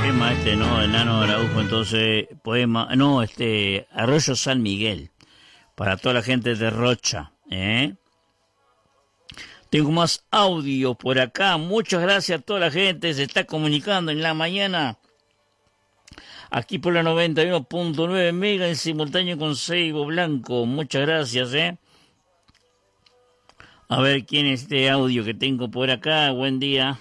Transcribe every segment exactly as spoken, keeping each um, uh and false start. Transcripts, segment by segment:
Poema este, ¿no? El Nano Araujo, entonces, poema, no, este, Arroyo San Miguel, para toda la gente de Rocha, ¿eh? Tengo más audio por acá, muchas gracias a toda la gente, se está comunicando en la mañana, aquí por la noventa y uno punto nueve mega en simultáneo con Seibo Blanco, muchas gracias, ¿eh? A ver quién es este audio que tengo por acá, buen día.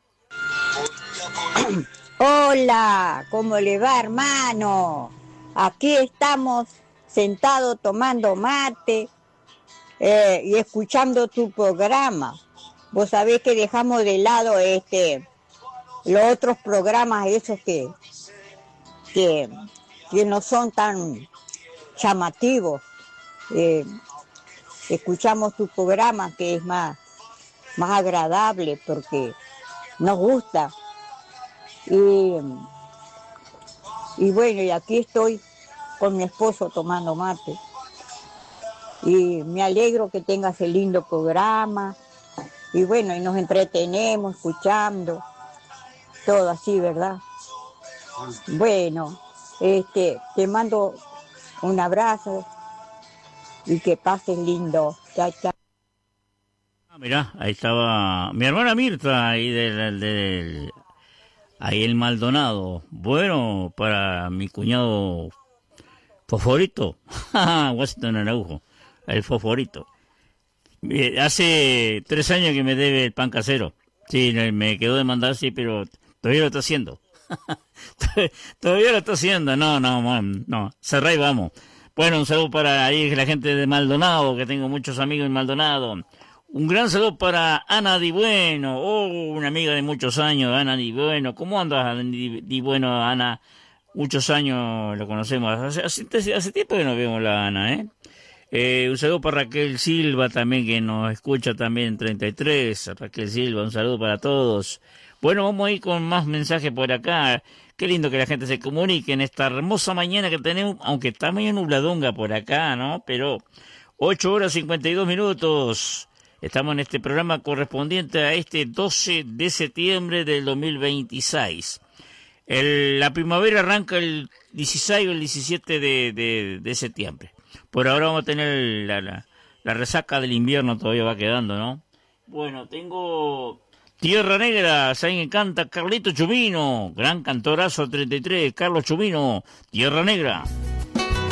Hola, ¿cómo le va, hermano? Aquí estamos sentados tomando mate eh, y escuchando tu programa. Vos sabés que dejamos de lado este los otros programas esos que, que, que no son tan llamativos. Eh, escuchamos tu programa que es más, más agradable porque nos gusta. Y, y bueno, y aquí estoy con mi esposo tomando mate. Y me alegro que tengas el lindo programa. Y bueno, y nos entretenemos escuchando. Todo así, ¿verdad? Bueno, este, te mando un abrazo y que pases lindo. Chao, chao. Ah, mirá, ahí estaba mi hermana Mirta, ahí del... del ahí el Maldonado. Bueno, para mi cuñado Fosforito. Washington Araujo. El Fosforito. Hace tres años que me debe el pan casero. Sí, me quedó de mandar, sí, pero todavía lo está haciendo. Todavía lo está haciendo. No, no, no. Cerrá y vamos. Bueno, un saludo para ahí la gente de Maldonado, que tengo muchos amigos en Maldonado. Un gran saludo para Ana Di Bueno, oh, una amiga de muchos años, Ana Di Bueno. ¿Cómo andas, Di, Di Bueno, Ana? Muchos años lo conocemos. Hace, hace, hace tiempo que no vemos la Ana, ¿eh? ¿eh? Un saludo para Raquel Silva también, que nos escucha también en treinta y tres. Raquel Silva, un saludo para todos. Bueno, vamos a ir con más mensajes por acá. Qué lindo que la gente se comunique en esta hermosa mañana que tenemos, aunque está medio nubladonga por acá, ¿no? Pero ocho horas cincuenta y dos minutos. Estamos en este programa correspondiente a este doce de septiembre del dos mil veintiséis. El, la primavera arranca el dieciséis o el diecisiete de, de, de septiembre. Por ahora vamos a tener la, la, la resaca del invierno, todavía va quedando, ¿no? Bueno, tengo Tierra Negra, ¿saben que canta? Carlito Chumino, gran cantorazo treinta y tres, Carlos Chumino, Tierra Negra.